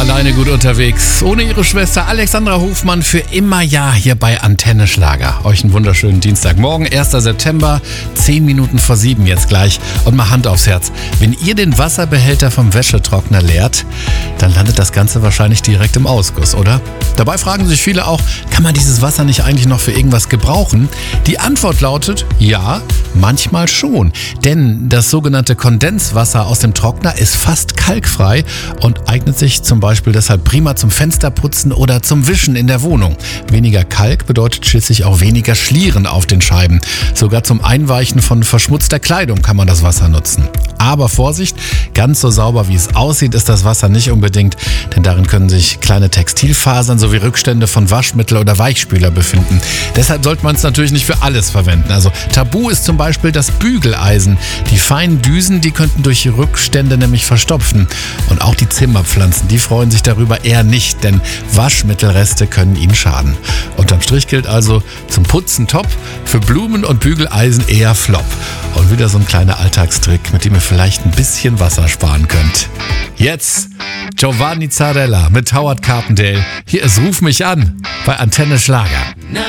alleine gut unterwegs. Ohne ihre Schwester Alexandra Hofmann für immer ja hier bei Antenne Schlager. Euch einen wunderschönen Dienstagmorgen, 1. September, 10 Minuten vor 7 jetzt gleich. Und mal Hand aufs Herz. Wenn ihr den Wasserbehälter vom Wäschetrockner leert, dann landet das Ganze wahrscheinlich direkt im Ausguss, oder? Dabei fragen sich viele auch, kann man dieses Wasser nicht eigentlich noch für irgendwas gebrauchen? Die Antwort lautet, ja, manchmal schon. Denn das sogenannte Kondenswasser aus dem Trockner ist fast kalkfrei und eignet sich zum Beispiel deshalb prima zum Fensterputzen oder zum Wischen in der Wohnung. Weniger Kalk bedeutet schließlich auch weniger Schlieren auf den Scheiben. Sogar zum Einweichen von verschmutzter Kleidung kann man das Wasser nutzen. Aber Vorsicht, ganz so sauber wie es aussieht, ist das Wasser nicht unbedingt, denn darin können sich kleine Textilfasern sowie Rückstände von Waschmittel oder Weichspüler befinden. Deshalb sollte man es natürlich nicht für alles verwenden. Also Tabu ist zum Beispiel das Bügeleisen. Die feinen Düsen, die könnten durch Rückstände nämlich verstopfen. Und auch die Zimmerpflanzen, die freuen sich darüber eher nicht, denn Waschmittelreste können ihnen schaden. Unterm Strich gilt also, zum Putzen top, für Blumen und Bügeleisen eher flop. Und wieder so ein kleiner Alltagstrick, mit dem ihr vielleicht ein bisschen Wasser sparen könnt. Jetzt Giovanni Zarella mit Howard Carpendale. Hier ist Ruf mich an bei Antenne Schlager.